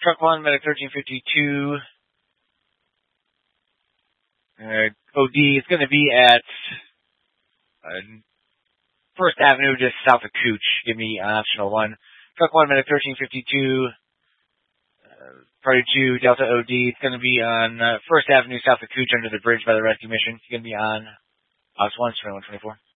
Truck 1, Medic 1352. OD is going to be at First Avenue, just south of Cooch. Give me an optional 1. Truck 1, Medic 1352. Party 2, Delta OD. It's going to be on First Avenue, south of Cooch, under the bridge by the rescue mission. It's going to be on Ops 1, 2124.